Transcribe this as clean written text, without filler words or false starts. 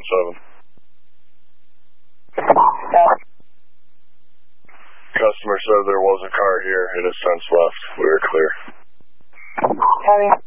Customer said there was a car here. It has since left. We are clear. Copy.